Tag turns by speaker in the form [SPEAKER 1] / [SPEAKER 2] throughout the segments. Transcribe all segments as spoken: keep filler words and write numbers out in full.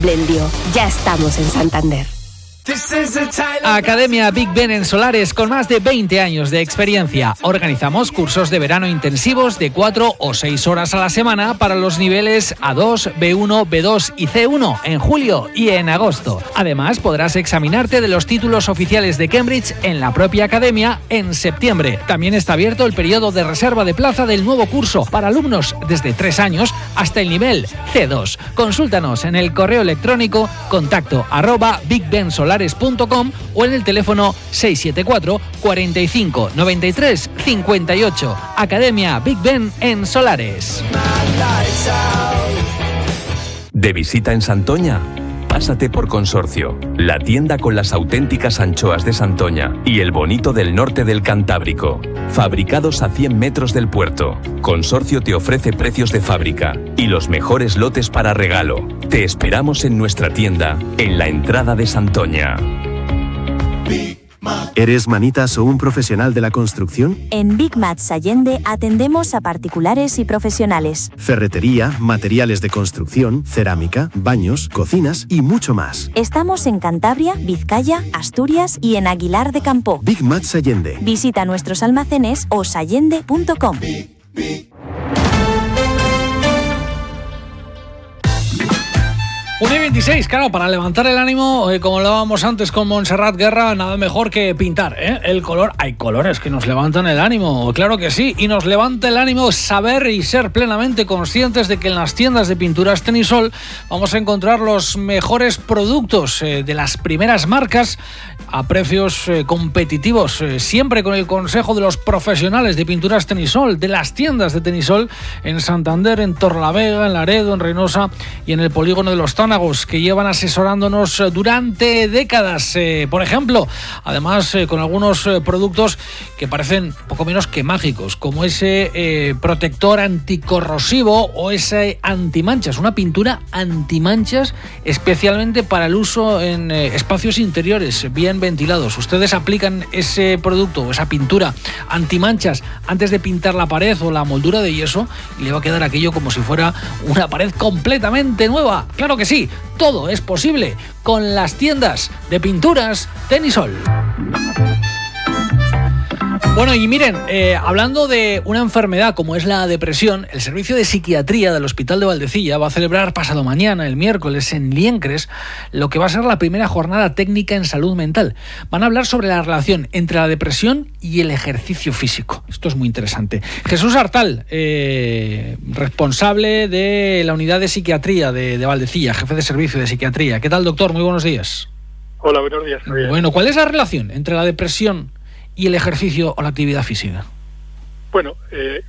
[SPEAKER 1] Blendio, ya estamos en Santander.
[SPEAKER 2] Academia Big Ben en Solares, con más de veinte años de experiencia. Organizamos cursos de verano intensivos de cuatro o seis horas a la semana para los niveles A dos, B uno, B dos y C uno en julio y en agosto. Además, podrás examinarte de los títulos oficiales de Cambridge en la propia academia en septiembre. También está abierto el periodo de reserva de plaza del nuevo curso para alumnos desde tres años hasta el nivel C dos. Consúltanos en el correo electrónico contacto arroba bigbensolares punto com o en el teléfono seis siete cuatro, cuarenta y cinco, noventa y tres, cincuenta y ocho. Academia Big Ben en Solares.
[SPEAKER 3] ¿De visita en Santoña? Pásate por Consorcio, la tienda con las auténticas anchoas de Santoña y el bonito del norte del Cantábrico. Fabricados a cien metros del puerto, Consorcio te ofrece precios de fábrica y los mejores lotes para regalo. Te esperamos en nuestra tienda, en la entrada de Santoña.
[SPEAKER 4] ¿Eres manitas o un profesional de la construcción?
[SPEAKER 5] En Big Mats Allende atendemos a particulares y profesionales.
[SPEAKER 4] Ferretería, materiales de construcción, cerámica, baños, cocinas y mucho más.
[SPEAKER 5] Estamos en Cantabria, Vizcaya, Asturias y en Aguilar de Campoo.
[SPEAKER 4] Big Mats Allende.
[SPEAKER 5] Visita nuestros almacenes o sallende punto com.
[SPEAKER 2] uno y veintiséis, claro, para levantar el ánimo, eh, como hablábamos antes con Montserrat Guerra, nada mejor que pintar, ¿eh? El color, hay colores que nos levantan el ánimo, claro que sí, y nos levanta el ánimo saber y ser plenamente conscientes de que en las tiendas de pinturas Tenisol vamos a encontrar los mejores productos eh, de las primeras marcas a precios eh, competitivos, eh, siempre con el consejo de los profesionales de pinturas Tenisol, de las tiendas de Tenisol en Santander, en Torrelavega, en Laredo, en Reynosa y en el polígono de los Tánagos, que llevan asesorándonos durante décadas, eh, por ejemplo, además eh, con algunos eh, productos que parecen poco menos que mágicos, como ese eh, protector anticorrosivo o ese antimanchas, una pintura antimanchas especialmente para el uso en eh, espacios interiores bien ventilados. Ustedes aplican ese producto o esa pintura antimanchas antes de pintar la pared o la moldura de yeso y le va a quedar aquello como si fuera una pared completamente nueva. Claro que sí, todo es posible con las tiendas de pinturas Tenisol. Bueno, y miren, eh, hablando de una enfermedad como es la depresión, el Servicio de Psiquiatría del Hospital de Valdecilla va a celebrar pasado mañana, el miércoles, en Liencres, lo que va a ser la primera jornada técnica en salud mental. Van a hablar sobre la relación entre la depresión y el ejercicio físico. Esto es muy interesante. Jesús Artal, eh, responsable de la unidad de psiquiatría de, de Valdecilla, jefe de servicio de psiquiatría. ¿Qué tal, doctor? Muy buenos días.
[SPEAKER 6] Hola, buenos días. Javier.
[SPEAKER 2] Bueno, ¿cuál es la relación entre la depresión y el ejercicio o la actividad física?
[SPEAKER 6] Bueno, eh,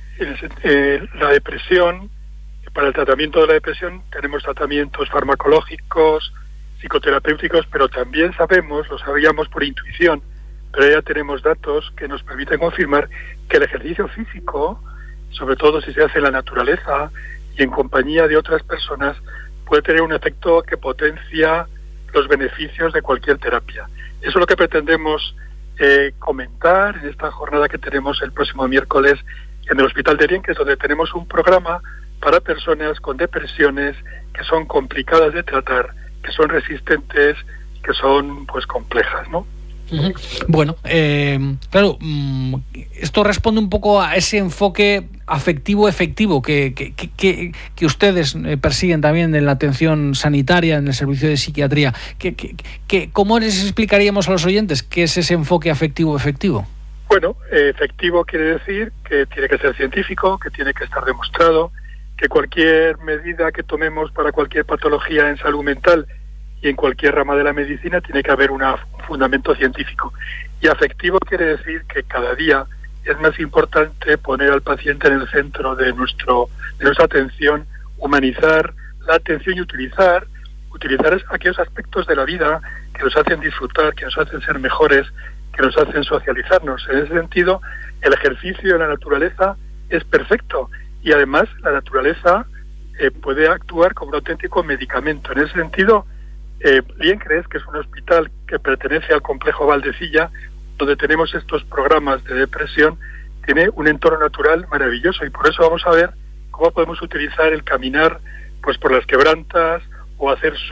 [SPEAKER 6] eh, la depresión, para el tratamiento de la depresión tenemos tratamientos farmacológicos, psicoterapéuticos, pero también sabemos, lo sabíamos por intuición, pero ya tenemos datos que nos permiten confirmar que el ejercicio físico, sobre todo si se hace en la naturaleza y en compañía de otras personas, puede tener un efecto que potencia los beneficios de cualquier terapia. Eso es lo que pretendemos Eh, comentar en esta jornada que tenemos el próximo miércoles en el Hospital de Liencres, donde tenemos un programa para personas con depresiones que son complicadas de tratar, que son resistentes, que son pues complejas, ¿no?
[SPEAKER 2] Uh-huh. Bueno, eh, claro, mm, esto responde un poco a ese enfoque afectivo efectivo que, que, que, que ustedes persiguen también en la atención sanitaria, en el servicio de psiquiatría. Que, que, que, ¿Cómo les explicaríamos a los oyentes qué es ese enfoque afectivo efectivo?
[SPEAKER 6] Bueno, eh, efectivo quiere decir que tiene que ser científico, que tiene que estar demostrado, que cualquier medida que tomemos para cualquier patología en salud mental y en cualquier rama de la medicina tiene que haber una, un fundamento científico. Y afectivo quiere decir que cada día es más importante poner al paciente en el centro de nuestro de nuestra atención, humanizar la atención y utilizar utilizar aquellos aspectos de la vida que nos hacen disfrutar, que nos hacen ser mejores, que nos hacen socializarnos. En ese sentido, el ejercicio en la naturaleza es perfecto y además la naturaleza eh, puede actuar como un auténtico medicamento. En ese sentido, eh, Liencres, que es un hospital que pertenece al complejo Valdecilla, donde tenemos estos programas de depresión, tiene un entorno natural maravilloso y por eso vamos a ver cómo podemos utilizar el caminar pues por las quebrantas o hacer